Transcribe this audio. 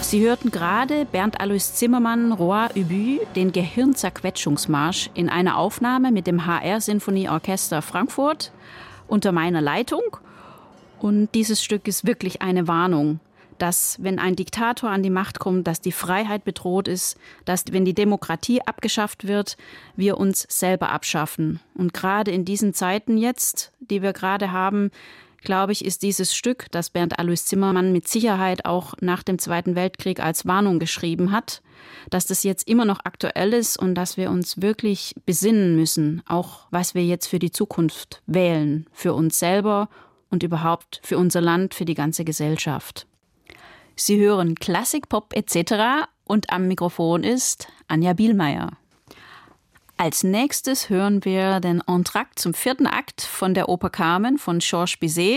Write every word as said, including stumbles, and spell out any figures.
Sie hörten gerade Bernd Alois Zimmermann, Roi Ubu, den Gehirnzerquetschungsmarsch in einer Aufnahme mit dem H R-Sinfonieorchester Frankfurt unter meiner Leitung. Und dieses Stück ist wirklich eine Warnung, dass, wenn ein Diktator an die Macht kommt, dass die Freiheit bedroht ist, dass, wenn die Demokratie abgeschafft wird, wir uns selber abschaffen. Und gerade in diesen Zeiten jetzt, die wir gerade haben, glaube ich, ist dieses Stück, das Bernd Alois Zimmermann mit Sicherheit auch nach dem Zweiten Weltkrieg als Warnung geschrieben hat, dass das jetzt immer noch aktuell ist und dass wir uns wirklich besinnen müssen, auch was wir jetzt für die Zukunft wählen, für uns selber und überhaupt für unser Land, für die ganze Gesellschaft. Sie hören Klassik, Pop et cetera und am Mikrofon ist Anja Bielmeier. Als nächstes hören wir den Entr'acte zum vierten Akt von der Oper Carmen von Georges Bizet.